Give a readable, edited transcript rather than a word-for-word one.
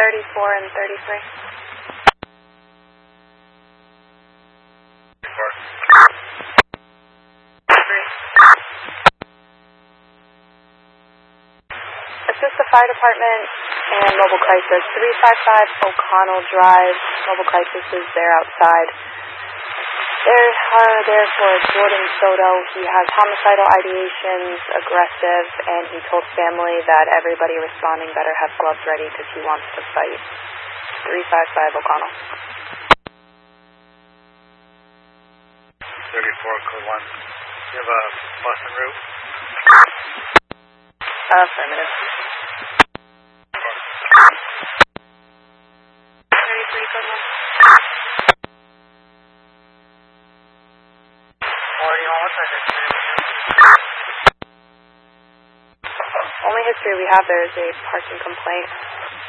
34 and 33. Assist the fire department and mobile crisis. 355 O'Connell Drive. Mobile crisis is there outside. Therefore, Jordan Soto. He has homicidal ideations, aggressive, and he told family that everybody responding better have gloves ready because he wants to fight. 355 O'Connell. 34, code 1. You have a bus en route? Affirmative. 33, code 1. Only history we have there is a parking complaint.